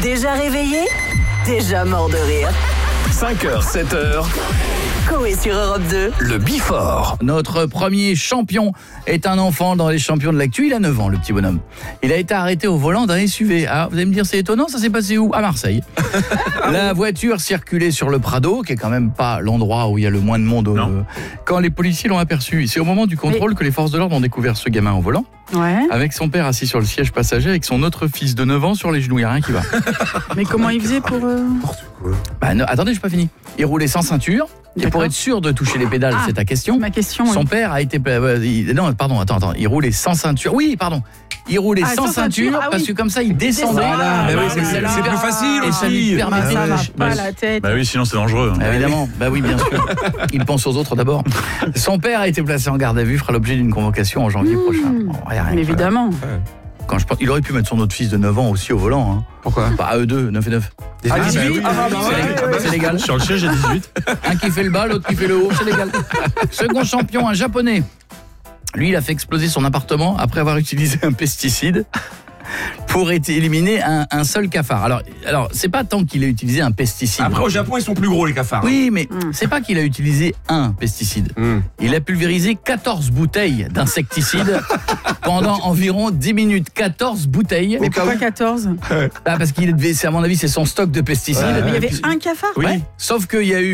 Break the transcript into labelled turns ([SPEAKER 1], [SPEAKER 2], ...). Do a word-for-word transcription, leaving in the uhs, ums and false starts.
[SPEAKER 1] Déjà réveillé? Déjà mort de rire.
[SPEAKER 2] cinq heures, sept heures.
[SPEAKER 1] Coé sur Europe deux.
[SPEAKER 2] Le Bifort.
[SPEAKER 3] Notre premier champion est un enfant dans les champions de l'actu. Il a neuf ans, le petit bonhomme. Il a été arrêté au volant d'un S U V. Ah, vous allez me dire, c'est étonnant, ça s'est passé où? À Marseille. La voiture circulait sur le Prado, qui est quand même pas l'endroit où il y a le moins de monde. Euh, quand les policiers l'ont aperçu, c'est au moment du contrôle Mais... que les forces de l'ordre ont découvert ce gamin au volant.
[SPEAKER 4] Ouais.
[SPEAKER 3] Avec son père assis sur le siège passager, avec son autre fils de neuf ans sur les genoux, il n'y a rien qui va.
[SPEAKER 4] Mais comment il faisait pour... Euh...
[SPEAKER 3] Bah, non, attendez, j'ai pas fini. Il roulait sans ceinture. Et pour être sûr de toucher les pédales, ah, c'est ta question.
[SPEAKER 4] Ma question.
[SPEAKER 3] Son
[SPEAKER 4] oui.
[SPEAKER 3] père a été... Euh, il, non, pardon, attends, attends. Il roulait sans ceinture. Oui, pardon. Il roulait ah, sans, sans ceinture, ceinture ah, oui. parce que comme ça, il descendait.
[SPEAKER 5] Voilà, bah oui, c'est, c'est, c'est plus facile
[SPEAKER 3] et
[SPEAKER 5] aussi.
[SPEAKER 3] Ça lui permettait
[SPEAKER 4] bah,
[SPEAKER 3] de...
[SPEAKER 4] ça va pas la tête.
[SPEAKER 5] Bah oui, sinon c'est dangereux.
[SPEAKER 3] Bah, évidemment, bah oui, bien sûr. Il pense aux autres d'abord. Son père a été placé en garde à vue, fera l'objet d'une convocation en janvier mmh. prochain. Bon, rien,
[SPEAKER 4] Mais évidemment.
[SPEAKER 3] Voilà. Quand je pense, il aurait pu mettre son autre fils de neuf ans aussi au volant. Hein.
[SPEAKER 5] Pourquoi?
[SPEAKER 3] Pas à eux deux, neuf et neuf.
[SPEAKER 5] Ah, dix-huit
[SPEAKER 3] ah, bah, c'est, légal. Ouais, c'est légal.
[SPEAKER 5] Sur le siège, j'ai dix-huit.
[SPEAKER 3] Un qui fait le bas, l'autre qui fait le haut, c'est légal. Second champion, un japonais. Lui, il a fait exploser son appartement après avoir utilisé un pesticide pour éliminer un, un seul cafard. Alors, alors c'est pas tant qu'il a utilisé un pesticide.
[SPEAKER 5] Après, au Japon, ils sont plus gros, les cafards.
[SPEAKER 3] Oui, mais mm. c'est pas qu'il a utilisé un pesticide. Mm. Il a pulvérisé quatorze bouteilles d'insecticide pendant environ dix minutes. quatorze bouteilles.
[SPEAKER 4] Mais pourquoi quatorze?
[SPEAKER 3] Ah, parce qu'il devait, c'est à mon avis, c'est son stock de pesticides.
[SPEAKER 4] Ouais, mais il y avait un cafard.
[SPEAKER 3] Oui, ouais. Sauf qu'il y a eu